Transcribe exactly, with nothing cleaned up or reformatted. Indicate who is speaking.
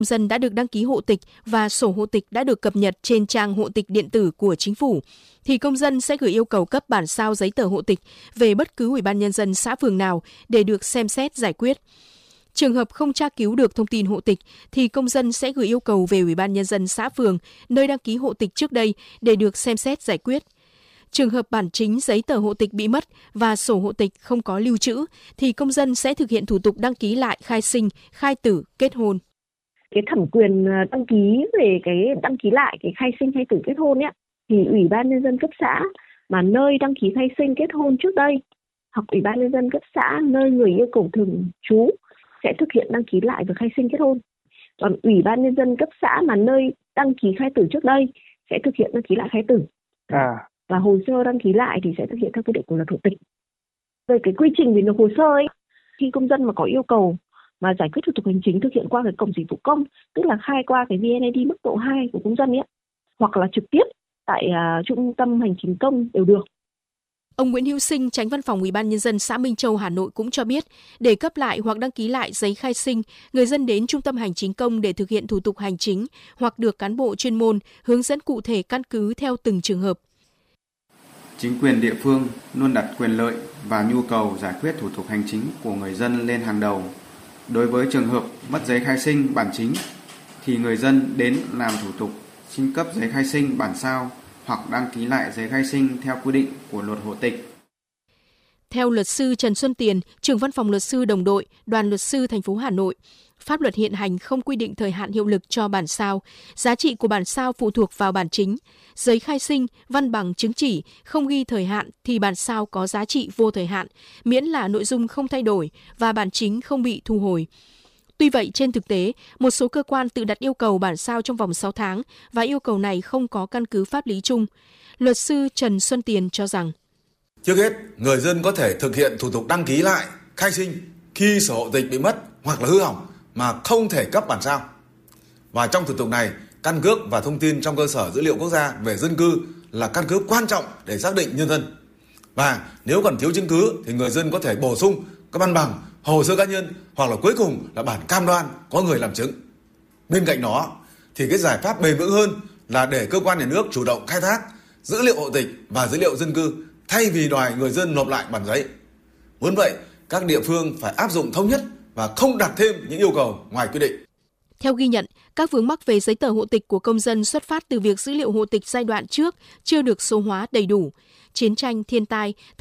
Speaker 1: dân đã được đăng ký hộ tịch và sổ hộ tịch đã được cập nhật trên trang hộ tịch điện tử của chính phủ, thì công dân sẽ gửi yêu cầu cấp bản sao giấy tờ hộ tịch về bất cứ Ủy ban Nhân dân xã phường nào để được xem xét giải quyết. Trường hợp không tra cứu được thông tin hộ tịch thì công dân sẽ gửi yêu cầu về Ủy ban Nhân dân xã phường nơi đăng ký hộ tịch trước đây để được xem xét giải quyết. Trường hợp bản chính giấy tờ hộ tịch bị mất và sổ hộ tịch không có lưu trữ thì công dân sẽ thực hiện thủ tục đăng ký lại khai sinh, khai tử, kết hôn.
Speaker 2: Cái thẩm quyền đăng ký về cái đăng ký lại cái khai sinh khai tử kết hôn ấy, thì Ủy ban Nhân dân cấp xã mà nơi đăng ký khai sinh kết hôn trước đây hoặc Ủy ban Nhân dân cấp xã nơi người yêu cầu thường trú sẽ thực hiện đăng ký lại và khai sinh kết hôn. Còn Ủy ban Nhân dân cấp xã mà nơi đăng ký khai tử trước đây sẽ thực hiện đăng ký lại khai tử. À. Và hồ sơ đăng ký lại thì sẽ thực hiện theo quy định của luật hộ tịch. Về cái quy trình về nộp hồ sơ ấy, khi công dân mà có yêu cầu mà giải quyết thủ tục hành chính thực hiện qua cái cổng dịch vụ công, tức là khai qua cái vê en i đê mức độ hai của công dân ấy, hoặc là trực tiếp tại uh, trung tâm hành chính công đều được.
Speaker 1: Ông Nguyễn Hữu Sinh, Chánh Văn phòng Ủy ban Nhân dân xã Minh Châu, Hà Nội cũng cho biết, để cấp lại hoặc đăng ký lại giấy khai sinh, người dân đến trung tâm hành chính công để thực hiện thủ tục hành chính hoặc được cán bộ chuyên môn hướng dẫn cụ thể căn cứ theo từng trường hợp.
Speaker 3: Chính quyền địa phương luôn đặt quyền lợi và nhu cầu giải quyết thủ tục hành chính của người dân lên hàng đầu. Đối với trường hợp mất giấy khai sinh bản chính, thì người dân đến làm thủ tục xin cấp giấy khai sinh bản sao hoặc đăng ký lại giấy khai sinh theo quy định của luật hộ tịch.
Speaker 1: Theo luật sư Trần Xuân Tiền, trưởng văn phòng luật sư đồng đội, Đoàn luật sư thành phố Hà Nội, pháp luật hiện hành không quy định thời hạn hiệu lực cho bản sao, giá trị của bản sao phụ thuộc vào bản chính. Giấy khai sinh, văn bằng chứng chỉ không ghi thời hạn thì bản sao có giá trị vô thời hạn, miễn là nội dung không thay đổi và bản chính không bị thu hồi. Tuy vậy, trên thực tế, một số cơ quan tự đặt yêu cầu bản sao trong vòng sáu tháng và yêu cầu này không có căn cứ pháp lý chung. Luật sư Trần Xuân Tiền cho rằng,
Speaker 4: trước hết, người dân có thể thực hiện thủ tục đăng ký lại, khai sinh khi sổ hộ tịch bị mất hoặc là hư hỏng mà không thể cấp bản sao. Và trong thủ tục này, căn cước và thông tin trong cơ sở dữ liệu quốc gia về dân cư là căn cứ quan trọng để xác định nhân thân. Và nếu còn thiếu chứng cứ thì người dân có thể bổ sung các văn bằng, hồ sơ cá nhân hoặc là cuối cùng là bản cam đoan có người làm chứng. Bên cạnh đó thì cái giải pháp bền vững hơn là để cơ quan nhà nước chủ động khai thác dữ liệu hộ tịch và dữ liệu dân cư thay vì đòi người dân nộp lại bản giấy. Muốn vậy, các địa phương phải áp dụng thống nhất và không đặt thêm những yêu cầu ngoài quy định.
Speaker 1: Theo ghi nhận, các vướng mắc về giấy tờ hộ tịch của công dân xuất phát từ việc dữ liệu hộ tịch giai đoạn trước chưa được số hóa đầy đủ, chiến tranh, thiên tai,